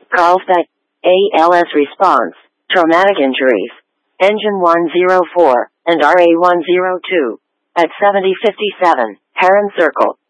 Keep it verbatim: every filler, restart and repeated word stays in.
Carlsbad, A L S response, traumatic injuries, engine one oh four, and R A one oh two, at seventy fifty-seven, Heron Circle.